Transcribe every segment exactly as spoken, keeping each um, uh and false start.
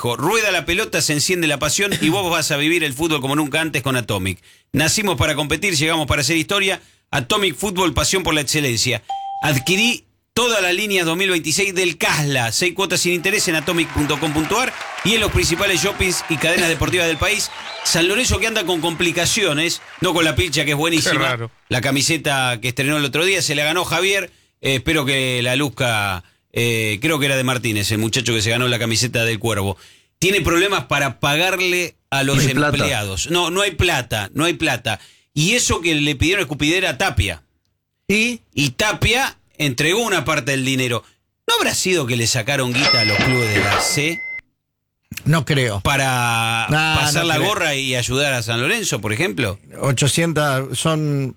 dijo, rueda la pelota, se enciende la pasión y vos vas a vivir el fútbol como nunca antes con Atomic. Nacimos para competir, llegamos para hacer historia. Atomic Fútbol, pasión por la excelencia. Adquirí toda la línea dos mil veintiséis del Casla, seis cuotas sin interés en atomic punto com punto a r y en los principales shoppings y cadenas deportivas del país. San Lorenzo que anda con complicaciones, no con la pilcha que es buenísima. La camiseta que estrenó el otro día se la ganó Javier, eh, espero que la luzca, eh, creo que era de Martínez, el muchacho que se ganó la camiseta del Cuervo. Tiene problemas para pagarle a los no empleados. Plata. No, no hay plata, no hay plata. Y eso que le pidieron escupidera a Tapia. ¿Y? Y Tapia entregó una parte del dinero. ¿No habrá sido que le sacaron guita a los clubes de la C? No creo. Para nah, pasar no la creo. gorra y ayudar a San Lorenzo, por ejemplo. ochocientos son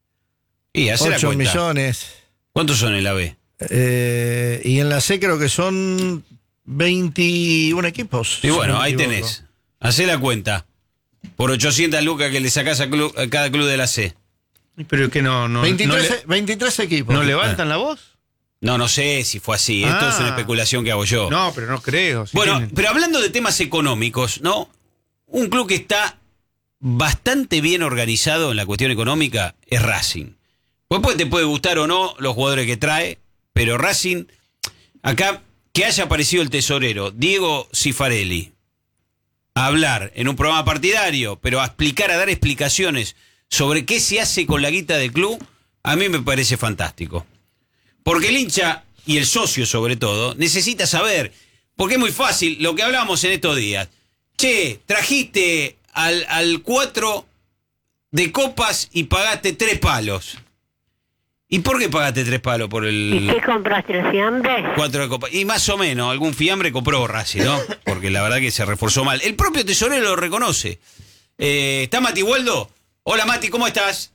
y hace ocho la millones. ¿Cuántos son en la B? Eh, y en la C creo que son veintiún equipos. Y bueno, ahí tenés. Hacé la cuenta. Por ochocientas lucas que le sacás a, club, a cada club de la C. Pero que no, no, veintitrés, no le, veintitrés equipos. ¿No levantan la voz? No, no sé si fue así. Ah. Esto es una especulación que hago yo. No, pero no creo. Si bueno, tienen... pero hablando de temas económicos, ¿no? Un club que está bastante bien organizado en la cuestión económica es Racing. Después te puede gustar o no los jugadores que trae, pero Racing, acá, que haya aparecido el tesorero, Diego Cifarelli, a hablar en un programa partidario, pero a explicar, a dar explicaciones sobre qué se hace con la guita del club, a mí me parece fantástico. Porque el hincha, y el socio sobre todo, necesita saber, porque es muy fácil, lo que hablábamos en estos días. Che, trajiste al, al cuatro de copas y pagaste tres palos. ¿Y por qué pagaste tres palos por el...? ¿Y qué compraste, el fiambre? Cuatro de copas. Y más o menos, algún fiambre compró Racing, ¿no? Porque la verdad que se reforzó mal. El propio tesorero lo reconoce. Eh, ¿Está Mati Waldo? Hola Mati, ¿cómo estás?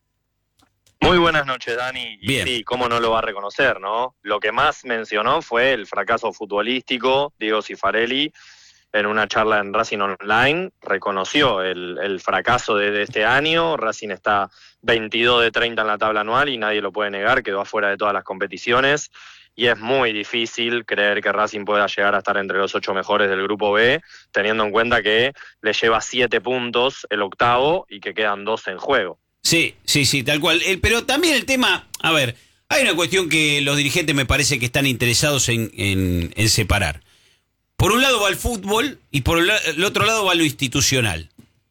Muy buenas noches, Dani. Y Bien. sí, cómo no lo va a reconocer, ¿no? Lo que más mencionó fue el fracaso futbolístico. Diego Cifarelli, en una charla en Racing Online, reconoció el, el fracaso de, de este año. Racing está veintidós de treinta en la tabla anual y nadie lo puede negar, quedó afuera de todas las competiciones. Y es muy difícil creer que Racing pueda llegar a estar entre los ocho mejores del Grupo B, teniendo en cuenta que le lleva siete puntos el octavo y que quedan dos en juego. Sí, sí, sí, tal cual. El, pero también el tema, a ver, hay una cuestión que los dirigentes me parece que están interesados en, en, en separar. Por un lado va el fútbol y por el, el otro lado va lo institucional.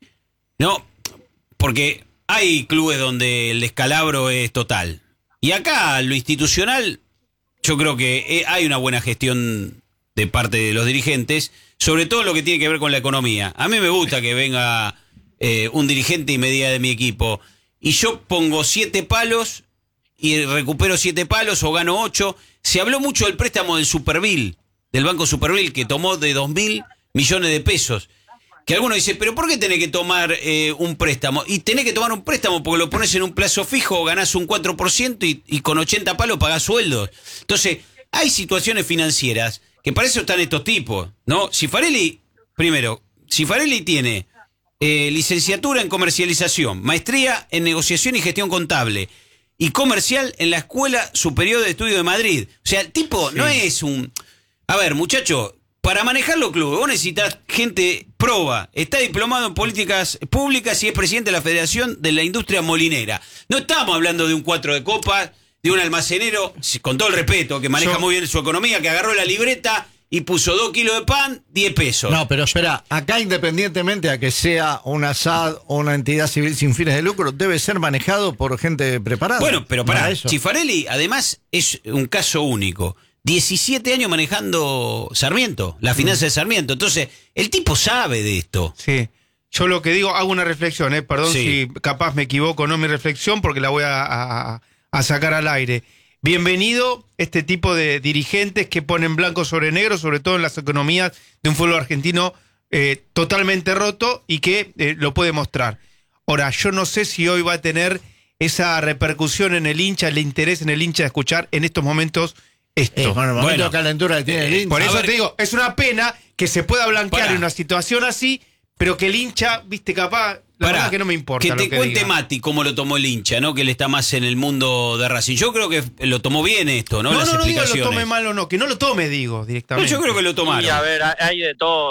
¿No? Porque hay clubes donde el descalabro es total. Y acá lo institucional, yo creo que hay una buena gestión de parte de los dirigentes, sobre todo lo que tiene que ver con la economía. A mí me gusta que venga eh, un dirigente y me diga de mi equipo, y yo pongo siete palos y recupero siete palos o gano ocho. Se habló mucho del préstamo del Superville, del Banco Superville, que tomó de dos mil millones de pesos. Que algunos dicen, pero ¿por qué tenés que tomar eh, un préstamo? Y tenés que tomar un préstamo porque lo pones en un plazo fijo, ganás un cuatro por ciento y, y con ochenta palos pagás sueldos. Entonces, hay situaciones financieras que para eso están estos tipos, ¿no? Cifarelli, primero, Cifarelli tiene eh, licenciatura en comercialización, maestría en negociación y gestión contable y comercial en la Escuela Superior de Estudio de Madrid. O sea, el tipo sí. no es un... A ver, muchacho, para manejar los clubes vos necesitas gente proba, está diplomado en políticas públicas y es presidente de la Federación de la Industria Molinera. No estamos hablando de un cuatro de copas, de un almacenero, con todo el respeto, que maneja Yo... muy bien su economía, que agarró la libreta y puso dos kilos de pan, diez pesos. No, pero espera, acá independientemente a que sea una S A D o una entidad civil sin fines de lucro, debe ser manejado por gente preparada. Bueno, pero pará, para eso. Cifarelli además es un caso único. diecisiete años manejando Sarmiento, la finanza de Sarmiento. Entonces, el tipo sabe de esto. Sí. Yo lo que digo, hago una reflexión, eh, perdón sí. si capaz me equivoco, no mi reflexión, porque la voy a, a, a sacar al aire. Bienvenido este tipo de dirigentes que ponen blanco sobre negro, sobre todo en las economías de un fútbol argentino eh, totalmente roto y que eh, lo puede mostrar. Ahora, yo no sé si hoy va a tener esa repercusión en el hincha, el interés en el hincha de escuchar en estos momentos esto. Eh, bueno, el momento bueno, de calentura que tiene el hincha. Por eso ver, te digo, es una pena que se pueda blanquear en una situación así, pero que el hincha, viste, capaz, la Pará, verdad que no me importa. Que lo te que cuente diga. Mati cómo lo tomó el hincha, ¿no? Que él está más en el mundo de Racing. Yo creo que lo tomó bien esto, ¿no? No, Las no, no digo que explicaciones. lo tome mal o no, que no lo tome, digo, directamente. No, yo creo que lo tomaron. Y a ver, hay de todo.